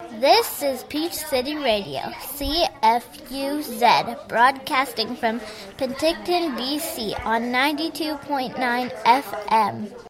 This is Peach City Radio, CFUZ, broadcasting from Penticton, BC on 92.9 FM.